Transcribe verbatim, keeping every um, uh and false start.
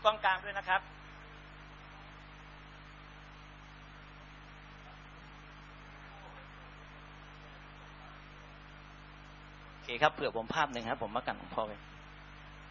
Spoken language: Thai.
กล้องกลางด้วยนะครับโอเคครับเผื่อผมภาพหนึ่งครับผมมากันหลวงพ่อไป